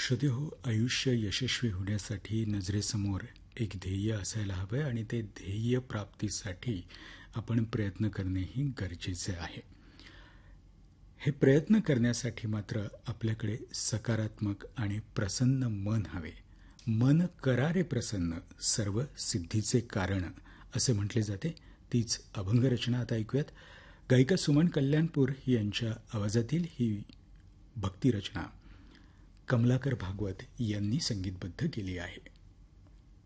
श्रोतेहो, आयुष्य यशस्वी होण्यासाठी नजरेसमोर एक ध्येय असायला हवं आणि ते ध्येय प्राप्तीसाठी आपण प्रयत्न करणेही गरजेचे आहे. हे प्रयत्न करण्यासाठी मात्र आपल्याकडे सकारात्मक आणि प्रसन्न मन हवे. मन करारे प्रसन्न, सर्व सिद्धीचे कारण असे म्हटले जाते. तीच अभंगरचना आता ऐकूयात. गायिका सुमन कल्याणपूर यांच्या आवाजातील ही भक्तिरचना कमलाकर भागवत यांनी संगीतबद्ध केली आहे.